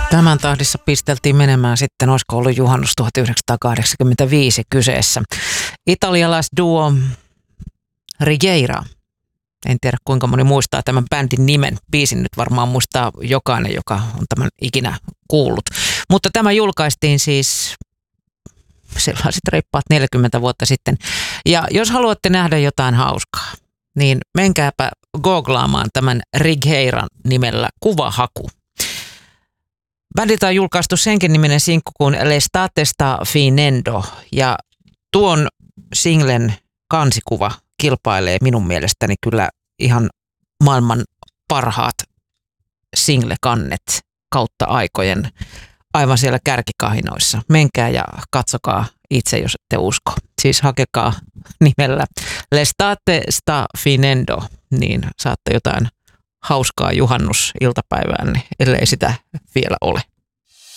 Tämän tahdissa pisteltiin menemään sitten, olisiko ollut juhannus 1985 kyseessä. Italialaisduo Righeira. En tiedä kuinka moni muistaa tämän bändin nimen. Biisin nyt varmaan muistaa jokainen, joka on tämän ikinä kuullut. Mutta tämä julkaistiin siis sellaiset reippaat 40 vuotta sitten. Ja jos haluatte nähdä jotain hauskaa, niin menkääpä googlaamaan tämän Righeiran nimellä kuvahaku. Bändiltä on julkaistu senkin niminen sinkku kuin L'estate sta finendo, ja tuon singlen kansikuva kilpailee minun mielestäni kyllä ihan maailman parhaat single-kannet kautta aikojen aivan siellä kärkikahinoissa. Menkää ja katsokaa itse, jos ette usko. Siis hakekaa nimellä L'estate sta finendo, niin saatte jotain hauskaa juhannusiltapäivään, ellei sitä vielä ole.